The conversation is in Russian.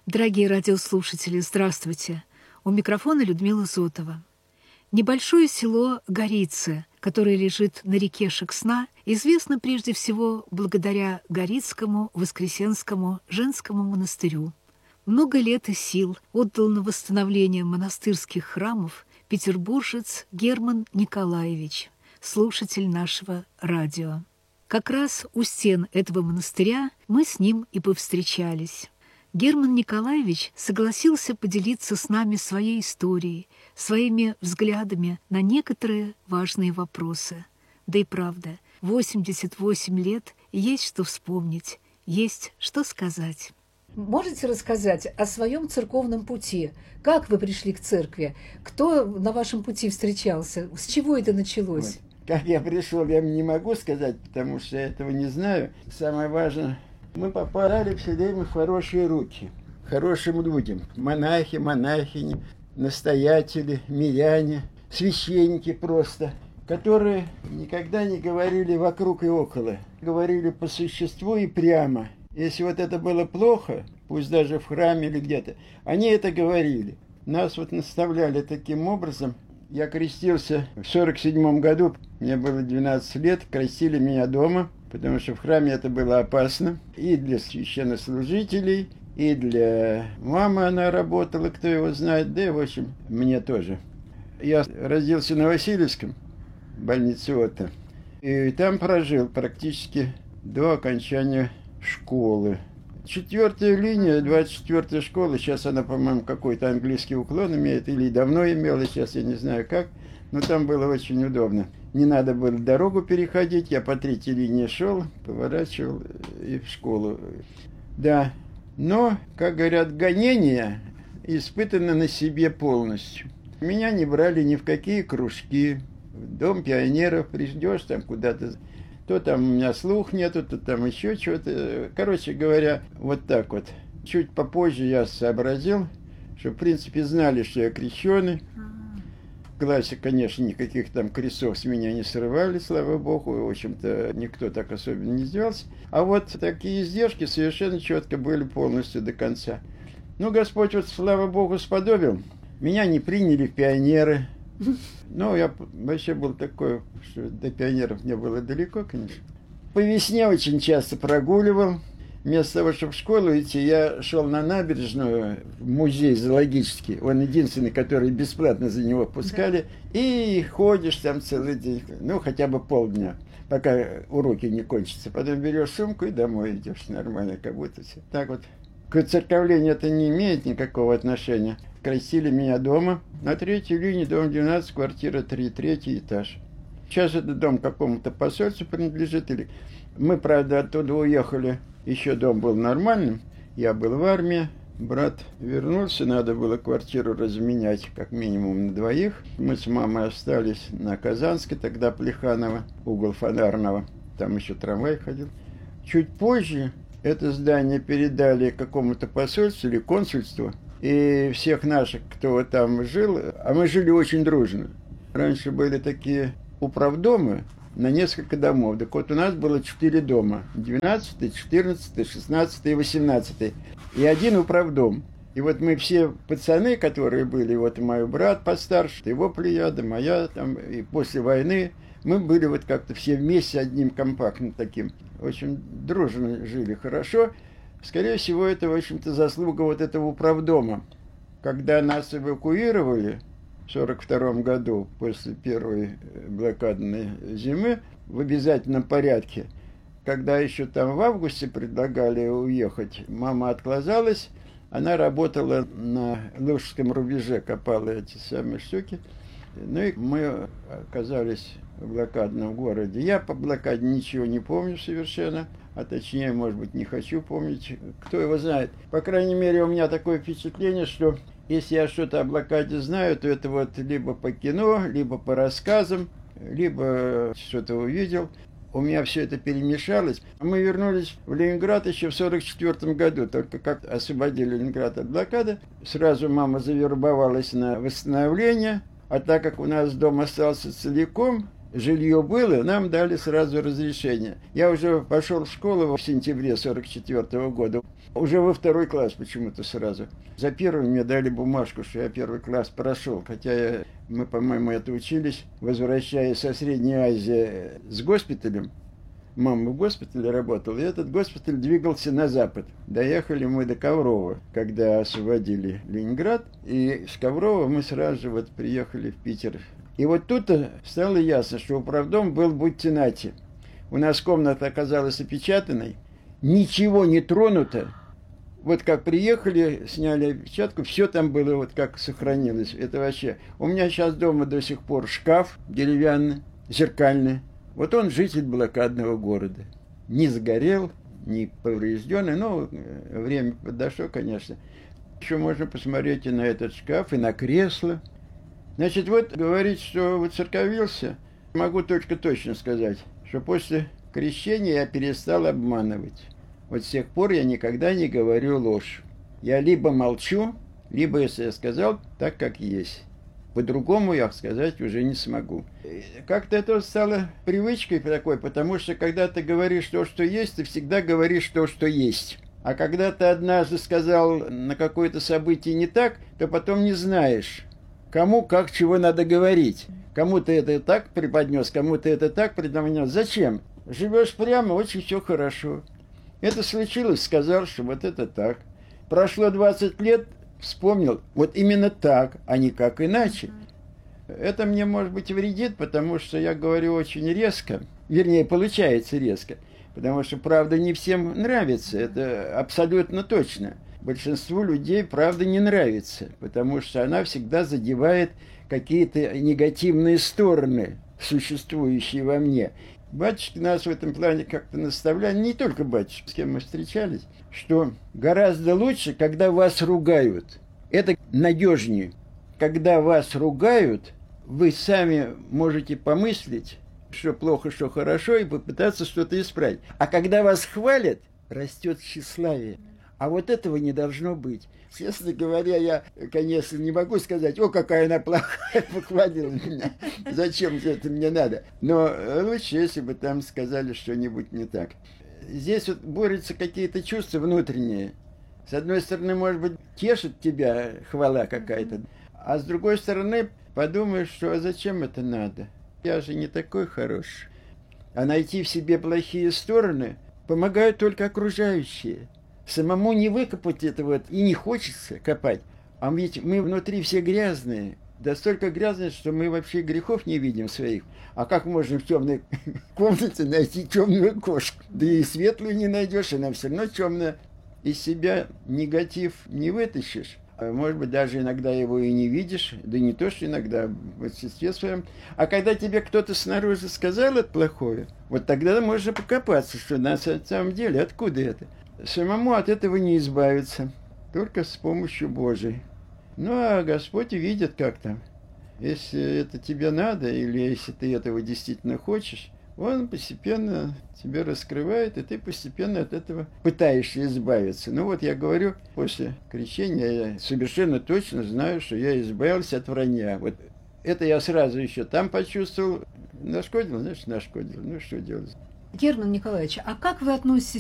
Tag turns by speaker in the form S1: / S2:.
S1: Дорогие радиослушатели, здравствуйте! У микрофона Людмила Зотова. Небольшое село Горице, которое лежит на реке Шексна, известно прежде всего благодаря Горицкому Воскресенскому женскому монастырю. Много лет и сил отдал на восстановление монастырских храмов петербуржец Герман Николаевич, слушатель нашего радио. Как раз у стен этого монастыря мы с ним и повстречались. Герман Николаевич согласился поделиться с нами своей историей, своими взглядами на некоторые важные вопросы. Да и правда, 88 лет есть что вспомнить, есть что сказать. Можете рассказать о своем церковном пути? Как вы пришли к церкви? Кто на вашем пути встречался? С чего это началось?
S2: Как я пришел, я не могу сказать, потому что я этого не знаю. Самое важное, мы попали все время в хорошие руки, хорошим людям. Монахи, монахини, настоятели, миряне, священники просто, которые никогда не говорили вокруг и около. Говорили по существу и прямо. Если вот это было плохо, пусть даже в храме или где-то, они это говорили. Нас вот наставляли таким образом. Я крестился в 47 году, мне было 12 лет, крестили меня дома, потому что в храме это было опасно. И для священнослужителей, и для мамы она работала, кто его знает, да и, в общем, мне тоже. Я родился на Васильевском, в больнице Отто, и там прожил практически до окончания школы. 4-я линия, 24-я школа, сейчас она, по-моему, какой-то английский уклон имеет, или давно имела, сейчас я не знаю как, но там было очень удобно. Не надо было дорогу переходить, я по 3-й линии шел, поворачивал и в школу. Да, но, как говорят, гонения испытаны на себе полностью. Меня не брали ни в какие кружки, в Дом пионеров придешь там куда-то, то там у меня слух нету, то там еще что-то. Короче говоря, вот так вот. Чуть попозже я сообразил, что в принципе знали, что я крещеный. В классе, конечно, никаких там крестов с меня не срывали, слава богу. В общем-то, никто так особенно не издевался. А вот такие издержки совершенно четко были полностью до конца. Ну, Господь вот, слава богу, сподобил. Меня не приняли в пионеры. Ну, я вообще был такой, что до пионеров мне было далеко, конечно. По весне очень часто прогуливал. Вместо того, чтобы в школу идти, я шел на набережную, в музей зоологический. Он единственный, который бесплатно за него пускали. Да. И ходишь там целый день, ну, хотя бы полдня, пока уроки не кончатся. Потом берешь сумку и домой идешь нормально, как будто все. Так вот. К церковлению это не имеет никакого отношения. Крестили меня дома. На 3-й линии, дом 12, квартира 3, 3-й этаж. Сейчас этот дом какому-то посольству принадлежит. Мы, правда, оттуда уехали. Еще дом был нормальным. Я был в армии. Брат вернулся. Надо было квартиру разменять как минимум на 2. Мы с мамой остались на Казанской, тогда Плеханова, угол Фонарного. Там еще трамвай ходил. Чуть позже это здание передали какому-то посольству или консульству. И всех наших, кто там жил, а мы жили очень дружно. Раньше были такие управдомы на несколько домов. Так вот у нас было 4 дома. 12-й, 14-й, 16-й и 18-й. И один управдом. И вот мы все пацаны, которые были, вот мой брат постарше, его плеяда, моя там, и после войны, мы были вот как-то все вместе одним компактным таким. Очень дружно жили, хорошо. Скорее всего, это, в общем-то, заслуга вот этого управдома. Когда нас эвакуировали в 1942 году, после первой блокадной зимы, в обязательном порядке, когда еще там в августе предлагали уехать, мама отказалась, она работала на Лужском рубеже, копала эти самые штуки. Ну и мы оказались в блокадном городе. Я по блокаде ничего не помню совершенно, а точнее, может быть, не хочу помнить. Кто его знает. По крайней мере, у меня такое впечатление, что если я что-то о блокаде знаю, то это вот либо по кино, либо по рассказам, либо что-то увидел. У меня все это перемешалось. Мы вернулись в Ленинград еще в 1944 году, только как освободили Ленинград от блокады. Сразу мама завербовалась на восстановление, а так как у нас дом остался целиком, жилье было, нам дали сразу разрешение. Я уже пошел в школу в сентябре 44 года. Уже во 2 класс почему-то сразу. За первым мне дали бумажку, что я 1 класс прошел. Хотя мы, по-моему, это учились, возвращаясь со Средней Азии с госпиталем. Мама в госпитале работала, и этот госпиталь двигался на запад. Доехали мы до Коврова, когда освободили Ленинград. И с Коврова мы сразу же вот приехали в Питер. И вот тут стало ясно, что управдом был в Буттинате. У нас комната оказалась опечатанной, ничего не тронуто. Вот как приехали, сняли опечатку, все там было вот как сохранилось. Это вообще... У меня сейчас дома до сих пор шкаф деревянный, зеркальный. Вот он житель блокадного города. Не сгорел, не поврежденный, но время подошло, конечно. Еще можно посмотреть и на этот шкаф, и на кресло. Значит, вот говорить, что воцерковился, могу только точно сказать, что после крещения я перестал обманывать. Вот с тех пор я никогда не говорю ложь. Я либо молчу, либо, если я сказал, так, как есть. По-другому я сказать уже не смогу. Как-то это стало привычкой такой, потому что когда ты говоришь то, что есть, ты всегда говоришь то, что есть. А когда ты однажды сказал на какое-то событие не так, то потом не знаешь, кому, как, чего надо говорить. Кому-то это так преподнес, кому-то это так преподнес. Зачем? Живешь прямо, очень все хорошо. Это случилось, сказал, что вот это так. Прошло 20 лет, вспомнил, вот именно так, а не как иначе. Это мне, может быть, вредит, потому что я говорю очень резко, вернее, получается резко, потому что правда не всем нравится, это абсолютно точно. Большинству людей правда не нравится, потому что она всегда задевает какие-то негативные стороны, существующие во мне. Батюшки нас в этом плане как-то наставляли, не только батюшки, с кем мы встречались, что гораздо лучше, когда вас ругают. Это надежнее. Когда вас ругают, вы сами можете помыслить, что плохо, что хорошо, и попытаться что-то исправить. А когда вас хвалят, растет тщеславие. А вот этого не должно быть. Честно говоря, я, конечно, не могу сказать, о, какая она плохая, похвалила меня. Зачем же это мне надо? Но лучше, если бы там сказали что-нибудь не так. Здесь вот борются какие-то чувства внутренние. С одной стороны, может быть, тешит тебя хвала какая-то, а с другой стороны, подумаешь, что а зачем это надо? Я же не такой хороший. А найти в себе плохие стороны помогают только окружающие. Самому не выкопать это вот, и не хочется копать. А ведь мы внутри все грязные. Да столько грязные, что мы вообще грехов не видим своих. А как можно в темной комнате найти темную кошку? Да и светлую не найдешь, она все равно темная. Из себя негатив не вытащишь. А может быть, даже иногда его и не видишь. Да не то, что иногда, в большинстве своем. А когда тебе кто-то снаружи сказал это плохое, вот тогда можно покопаться, что на самом деле откуда это. Самому от этого не избавиться, только с помощью Божией. Ну, а Господь видит, как там. Если это тебе надо, или если ты этого действительно хочешь, Он постепенно тебя раскрывает, и ты постепенно от этого пытаешься избавиться. Ну вот я говорю, после крещения я совершенно точно знаю, что я избавился от вранья. Вот это я сразу еще там почувствовал. Нашкодил, значит, нашкодил. Ну, что делать?
S1: Герман Николаевич, а как вы относитесь